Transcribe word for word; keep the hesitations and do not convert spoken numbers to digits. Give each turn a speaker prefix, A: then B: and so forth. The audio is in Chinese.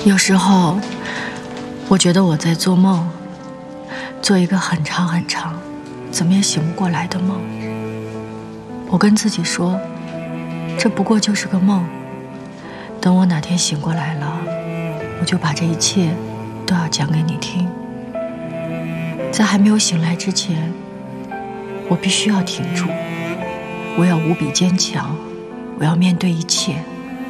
A: 有时候，我觉得我在做梦，做一个很长很长，怎么也醒不过来的梦。我跟自己说，这不过就是个梦。等我哪天醒过来了，我就把这一切都要讲给你听。在还没有醒来之前，我必须要挺住，我要无比坚强，我要面对一切。